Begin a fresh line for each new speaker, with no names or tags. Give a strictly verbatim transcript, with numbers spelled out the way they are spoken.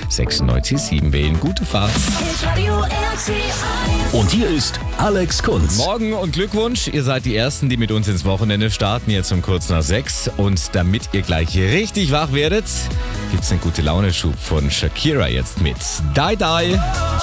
sechsundneunzig Komma sieben wählen. Gute Fahrt.
Und hier ist Alex Kunz.
Morgen und Glückwunsch, ihr seid die Ersten, die mit uns ins Wochenende starten, jetzt um kurz nach sechs. Und damit ihr gleich richtig wach werdet, gibt's einen gute Laune-Schub von Shakira jetzt mit Die Die.